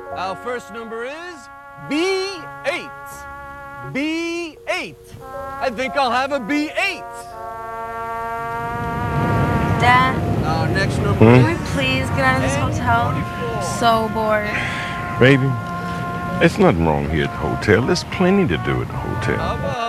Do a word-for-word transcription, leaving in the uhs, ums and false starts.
Our first number is B eight. B eight. I think I'll have a B eight. Dad, Our next number can we is please get out of this hotel? So bored. Baby, there's nothing wrong here at the hotel. There's plenty to do at the hotel. Bye-bye.